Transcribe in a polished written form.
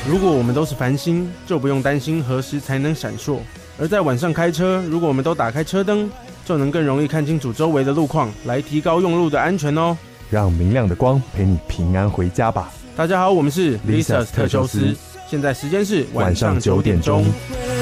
如果我们都是繁星，就不用担心何时才能闪烁；而在晚上开车，如果我们都打开车灯，就能更容易看清楚周围的路况，来提高用路的安全哦。 让明亮的光陪你平安回家吧。 大家好，我们是 Lisa's 特修斯， 现在时间是晚上9点钟。